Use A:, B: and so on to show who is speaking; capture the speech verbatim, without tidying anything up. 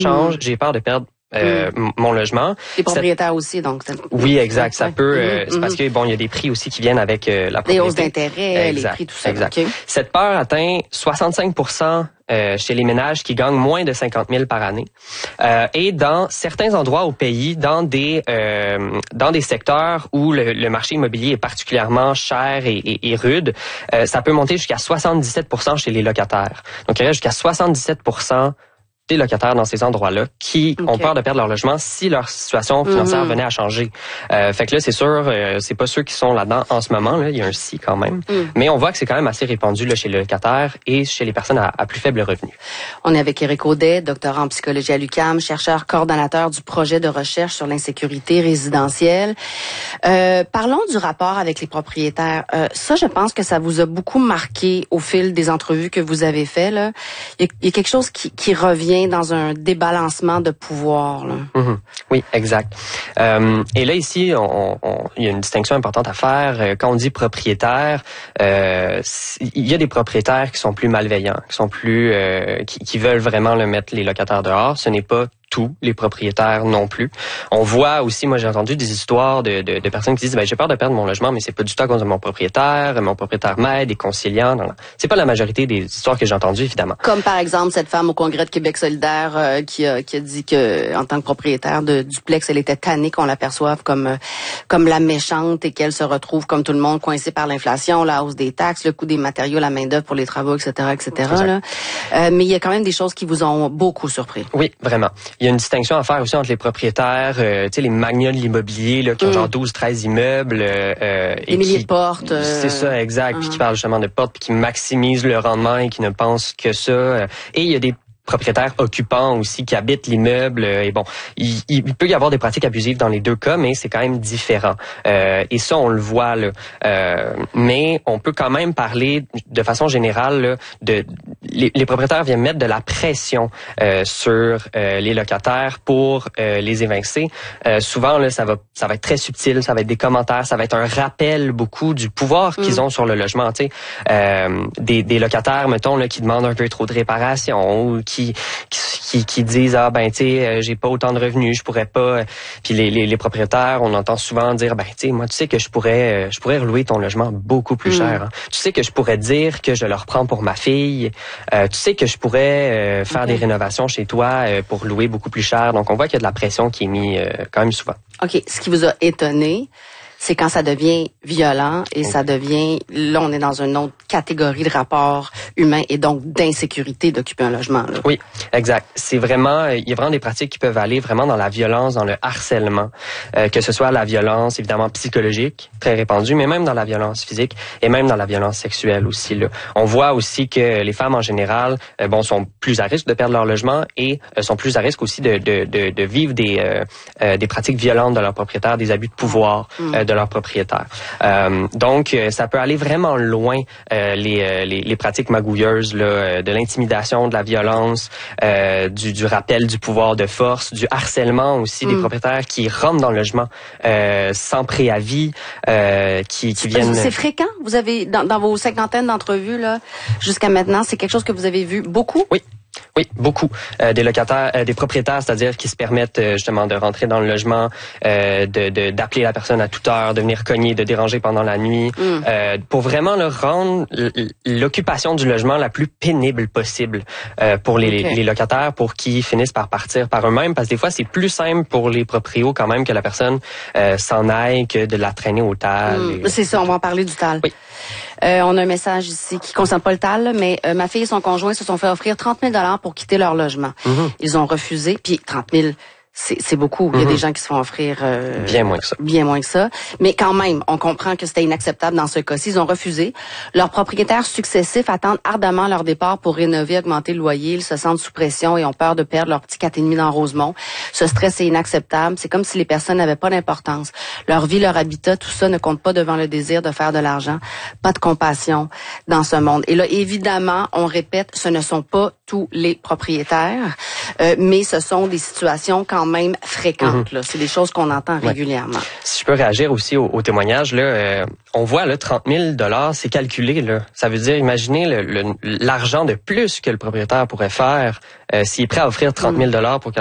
A: change, j'ai peur de perdre Euh, mm. mon logement.
B: Les propriétaires aussi, donc.
A: Oui, exact. Ça
B: ouais.
A: peut, euh,
B: mm-hmm.
A: c'est parce que bon, il y a des prix aussi qui viennent avec euh, la propriété.
B: Les hausses d'intérêt, exact, les prix, tout ça.
A: Exact.
B: Okay.
A: Cette peur atteint soixante-cinq pour cent euh, chez les ménages qui gagnent moins de cinquante mille par année. Euh, et dans certains endroits au pays, dans des euh, dans des secteurs où le, le marché immobilier est particulièrement cher et, et, et rude, euh, ça peut monter jusqu'à soixante-dix-sept pour cent chez les locataires. Donc, il y aurait jusqu'à soixante-dix-sept pour cent des locataires dans ces endroits-là qui okay. ont peur de perdre leur logement si leur situation financière mm-hmm. venait à changer. Euh, fait que là, c'est sûr, euh, c'est pas ceux qui sont là-dedans en ce moment. Là, il y a un si quand même. Mm. Mais on voit que c'est quand même assez répandu là, chez les locataires et chez les personnes à, à plus faible revenu.
B: On est avec Éric Audet, doctorant en psychologie à l'U Q A M, chercheur coordonnateur du projet de recherche sur l'insécurité résidentielle. Euh, parlons du rapport avec les propriétaires. Euh, ça, je pense que ça vous a beaucoup marqué au fil des entrevues que vous avez faites. Là. Il y a, il y a quelque chose qui, qui revient dans un débalancement de pouvoir. Là.
A: Mm-hmm. Oui, exact. Euh, et là, ici, on, on, il y a une distinction importante à faire. Quand on dit propriétaire, euh, il y a des propriétaires qui sont plus malveillants, qui sont plus, euh, qui, qui veulent vraiment le mettre les locataires dehors. Ce n'est pas tous les propriétaires non plus. On voit aussi, moi j'ai entendu des histoires de, de, de personnes qui disent ben, j'ai peur de perdre mon logement, mais c'est pas du tout à cause de mon propriétaire, mon propriétaire m'aide, est conciliant. Non, non. C'est pas la majorité des histoires que j'ai entendues, évidemment.
B: Comme par exemple cette femme au Congrès de Québec solidaire euh, qui, a, qui a dit que en tant que propriétaire de duplex, elle était tannée qu'on l'aperçoive comme euh, comme la méchante et qu'elle se retrouve comme tout le monde coincée par l'inflation, la hausse des taxes, le coût des matériaux, la main d'œuvre pour les travaux, et cetera, et cetera. Là. Euh, mais il y a quand même des choses qui vous ont beaucoup surpris.
A: Oui, vraiment. Il y a une distinction à faire aussi entre les propriétaires, euh, tu sais, les magnats de l'immobilier là, qui ont mmh. genre douze, treize immeubles. Euh,
B: et milliers de portes. Euh...
A: C'est ça, exact. Mmh. Puis qui parlent justement de portes, puis qui maximisent le rendement et qui ne pensent que ça. Et il y a des propriétaires occupants aussi qui habitent l'immeuble. Et bon, il, il peut y avoir des pratiques abusives dans les deux cas, mais c'est quand même différent. Euh, et ça, on le voit là. Euh, mais on peut quand même parler de façon générale là, de les, les propriétaires viennent mettre de la pression euh, sur euh, les locataires pour euh, les évincer. Euh, souvent là, ça va ça va être très subtil, ça va être des commentaires, ça va être un rappel beaucoup du pouvoir qu'ils mmh. ont sur le logement. Tu sais, euh, des, des locataires, mettons là, qui demandent un peu trop de réparation ou qui Qui, qui qui disent ah ben tu sais j'ai pas autant de revenus, je pourrais pas. Puis les, les les propriétaires, on entend souvent dire ben tu sais moi tu sais que je pourrais je pourrais relouer ton logement beaucoup plus mmh. cher. Hein. Tu sais que je pourrais dire que je le reprends pour ma fille. Euh, tu sais que je pourrais euh, faire okay. des rénovations chez toi euh, pour louer beaucoup plus cher. Donc on voit qu'il y a de la pression qui est mise euh, quand même souvent.
B: OK, ce qui vous a étonné, c'est quand ça devient violent et okay. ça devient, là, on est dans une autre catégorie de rapport humain et donc d'insécurité d'occuper un logement. Là.
A: Oui, exact. C'est vraiment, il y a vraiment des pratiques qui peuvent aller vraiment dans la violence, dans le harcèlement, euh, que ce soit la violence évidemment psychologique, très répandue, mais même dans la violence physique et même dans la violence sexuelle aussi. Là. On voit aussi que les femmes en général, euh, bon, sont plus à risque de perdre leur logement et euh, sont plus à risque aussi de de de, de vivre des euh, euh, des pratiques violentes de leurs propriétaires, des abus de pouvoir mm. euh, de leurs propriétaires. Euh, donc, ça peut aller vraiment loin, euh, les, les, les pratiques magouilleuses, là, de l'intimidation, de la violence, euh, du, du rappel du pouvoir de force, du harcèlement aussi, mm. des propriétaires qui rentrent dans le logement euh, sans préavis, euh, qui, qui viennent...
B: C'est fréquent? Vous avez, dans, dans vos cinquantaines d'entrevues, là, jusqu'à maintenant, c'est quelque chose que vous avez vu beaucoup?
A: Oui. Oui, beaucoup. Euh, des locataires, euh, des propriétaires, c'est-à-dire qui se permettent euh, justement de rentrer dans le logement, euh, de, de d'appeler la personne à toute heure, de venir cogner, de déranger pendant la nuit, mm. euh, pour vraiment leur rendre l'occupation du logement la plus pénible possible euh, pour les, okay. les locataires, pour qu'ils finissent par partir par eux-mêmes, parce que des fois c'est plus simple pour les proprios quand même que la personne euh, s'en aille que de la traîner au T A L.
B: Mm. C'est ça, on va en parler du T A L.
A: Oui.
B: Euh, on a un message ici qui concerne pas le T A L, mais euh, ma fille et son conjoint se sont fait offrir trente mille dollars pour quitter leur logement. Mm-hmm. Ils ont refusé, puis trente mille, c'est, c'est beaucoup. Mm-hmm. Il y a des gens qui se font offrir... Euh,
A: bien moins que ça.
B: Bien moins que ça. Mais quand même, on comprend que c'était inacceptable dans ce cas-ci. Ils ont refusé. Leurs propriétaires successifs attendent ardemment leur départ pour rénover, augmenter le loyer. Ils se sentent sous pression et ont peur de perdre leur petit quatre et demi dans Rosemont. Ce stress est inacceptable. C'est comme si les personnes n'avaient pas d'importance. Leur vie, leur habitat, tout ça ne compte pas devant le désir de faire de l'argent. Pas de compassion dans ce monde. Et là, évidemment, on répète, ce ne sont pas tous les propriétaires, euh, mais ce sont des situations quand même fréquentes. Mm-hmm. Là. C'est des choses qu'on entend ouais. régulièrement.
A: Si je peux réagir aussi au, au témoignage, là, euh, on voit là trente mille dollars, c'est calculé. Là. Ça veut dire, imaginez le, le, l'argent de plus que le propriétaire pourrait faire euh, s'il est prêt à offrir trente mille dollars pour